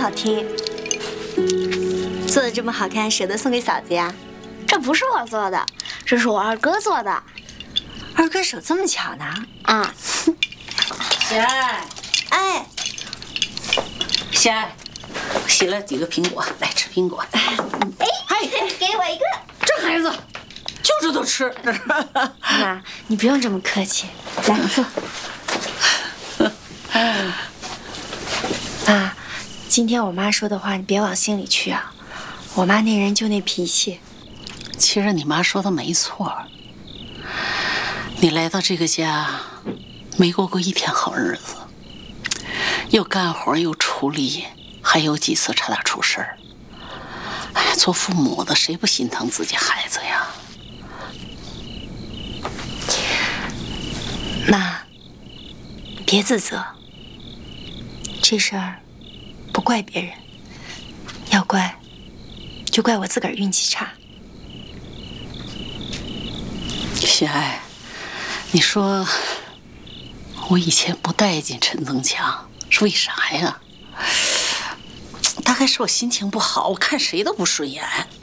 好听。做的这么好看，舍得送给嫂子呀？ 这不是我做的，这是我二哥做的。 二哥手这么巧呢？ 啊， 喜爱， 哎， 喜爱，洗了几个苹果，来吃苹果。 哎，给我一个。 这孩子就知道吃。 妈，你不用这么客气，来坐。妈，今天我妈说的话你别往心里去啊。我妈那人就那脾气。 其实你妈说的没错，你来到这个家，没过过一天好日子，又干活又出力，还有几次差点出事儿。哎，做父母的谁不心疼自己孩子呀？ 妈，别自责，这事儿不怪别人，要怪就怪我自个儿运气差。 喜爱，你说我以前不待见陈增强是为啥呀？大概是我心情不好，我看谁都不顺眼。